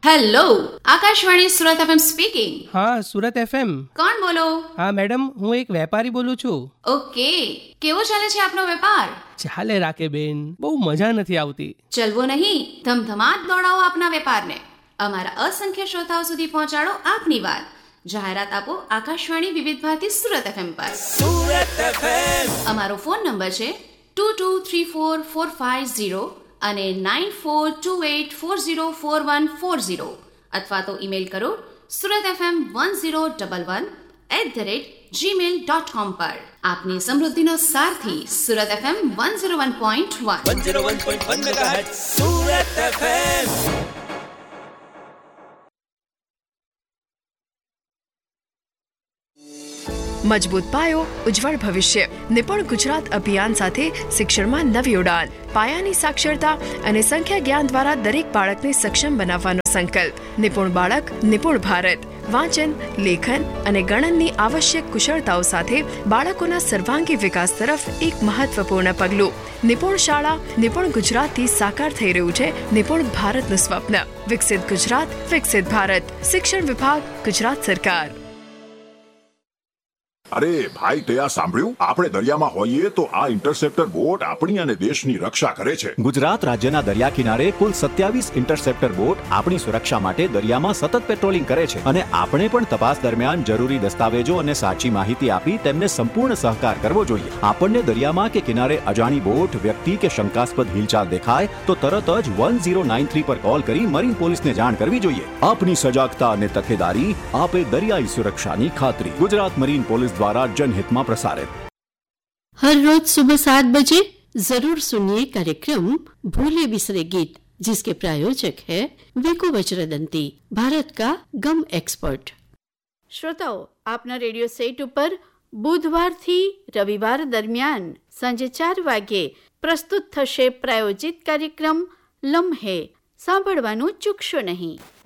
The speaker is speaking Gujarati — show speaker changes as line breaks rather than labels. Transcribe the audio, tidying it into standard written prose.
Hello, Akashvani Surat FM speaking.
હા, સુરત એફએમ.
કોણ બોલો?
હા મેડમ, હું એક વેપારી બોલું છું.
ઓકે, કેવો ચાલે છે આપનો વેપાર?
ચાલે રાખે બેન, બહુ મજા નથી આવતી.
ચલવો નહીં, ધમધમાટ દોડાવો આપના વેપારને. અમારા અસંખ્ય શ્રોતાઓ સુધી પહોંચાડો આપની વાત. જાહેરાત આપો આકાશવાણી વિવિધ ભારતી સુરત એફએમ પર.
સુરત એફએમ.
અમારો ફોન નંબર છે 22344540 અને 9428404140 અથવા તો ઈમેલ કરો suratfm1011@gmail.com પર. આપની સમૃદ્ધિનો સારથી Surat FM 101.1
megahertz Surat FM.
મજબૂત પાયો, ઉજ્જવળ ભવિષ્ય. નિપુણ ગુજરાત અભિયાન સાથે શિક્ષણમાં નવી ઉડાન. પાયાની સાક્ષરતા અને સંખ્યા જ્ઞાન દ્વારા દરેક બાળકને સક્ષમ બનાવવાનો સંકલ્પ. નિપુણ બાળક, નિપુણ ભારત. વાંચન, લેખન અને ગણનની આવશ્યક કુશળતાઓ સાથે બાળકોના સર્વાંગી વિકાસ તરફ એક મહત્વપૂર્ણ પગલું. નિપુણ શાળા, નિપુણ ગુજરાતથી સાકાર થઈ રહ્યું છે નિપુણ ભારતનું સ્વપ્ન. વિકસિત ગુજરાત, વિકસિત ભારત. શિક્ષણ વિભાગ, ગુજરાત સરકાર.
અરે ભાઈ, તે આ સાંભળ્યું? આપણે દરિયામાં હોઈએ તો આ ઇન્ટરસેપ્ટર બોટ આપણી અને દેશની રક્ષા કરે છે.
ગુજરાત રાજ્યના દરિયા કિનારે કુલ 27 ઇન્ટરસેપ્ટર બોટ આપણી સુરક્ષા માટે દરિયામાં સતત પેટ્રોલિંગ કરે છે અને આપણે પણ તપાસ દરમિયાન જરૂરી દસ્તાવેજો અને સાચી માહિતી આપી તેમને સંપૂર્ણ સહકાર કરવો જોઈએ. આપણને દરિયામાં કે કિનારે અજાણી બોટ, વ્યક્તિ કે શંકાસ્પદ હિલચાલ દેખાય તો તરત જ 1093 પર કોલ કરી મરીન પોલીસને જાણ કરવી જોઈએ. આપની સજાગતા અને તકેદારી આપે દરિયાઈ સુરક્ષાની ખાતરી. ગુજરાત મરીન પોલીસ द्वारा जनहित में प्रसारित.
हर रोज सुबह 7 बजे जरूर सुनिए कार्यक्रम भूले बिसरे गीत, जिसके प्रायोजक है वेको वज्रदंती, भारत का गम एक्सपर्ट. श्रोताओ, आपना रेडियो सेट पर बुधवार थी रविवार दरमियान सांजे 4 वागे प्रस्तुत थशे प्रायोजित कार्यक्रम लम्हे. सांभळवानुं चूकशो नहीं.